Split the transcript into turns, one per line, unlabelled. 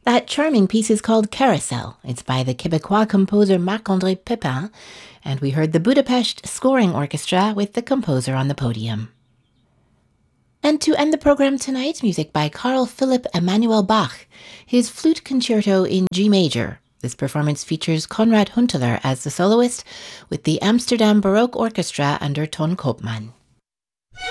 That charming piece is called Carousel. It's by the Québécois composer Marc-André Pépin, and we heard the Budapest Scoring Orchestra with the composer on the podium. And to end the program tonight, music by Carl Philipp Emanuel Bach, his Flute Concerto in G major. This performance features Konrad Huntelaar as the soloist with the Amsterdam Baroque Orchestra under Ton Koopman.